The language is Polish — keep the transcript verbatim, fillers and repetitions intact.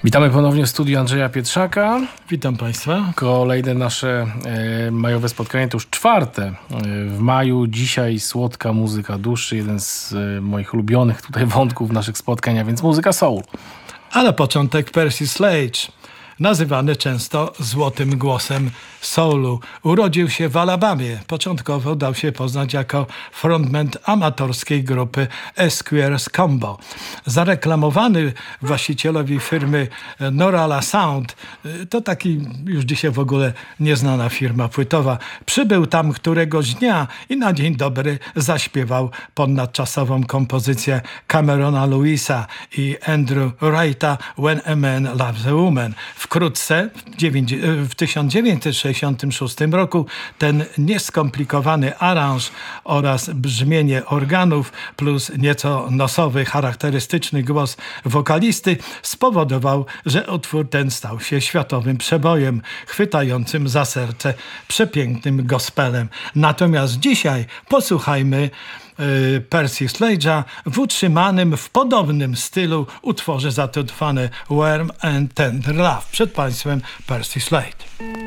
Witamy ponownie w studiu Andrzeja Pietrzaka. Witam Państwa. Kolejne nasze e, majowe spotkanie, to już czwarte e, w maju. Dzisiaj słodka muzyka duszy, jeden z e, moich ulubionych tutaj wątków naszych spotkań, a więc muzyka soul. A na początek Percy Sledge, nazywany często złotym głosem soulu. Urodził się w Alabamie. Początkowo dał się poznać jako frontman amatorskiej grupy Esquires Combo. Zareklamowany właścicielowi firmy Norala Sound, to taki już dzisiaj w ogóle nieznana firma płytowa, przybył tam któregoś dnia i na dzień dobry zaśpiewał ponadczasową kompozycję Camerona Lewisa i Andrew Wrighta When a Man Loves a Woman. Wkrótce, w tysiąc dziewięćset sześćdziesiątym szóstym roku, ten nieskomplikowany aranż oraz brzmienie organów plus nieco nosowy, charakterystyczny głos wokalisty spowodował, że utwór ten stał się światowym przebojem, chwytającym za serce przepięknym gospelem. Natomiast dzisiaj posłuchajmy Percy Sledge'a w utrzymanym w podobnym stylu utworze zatytułowanym Warm and Tender Love. Przed Państwem Percy Sledge.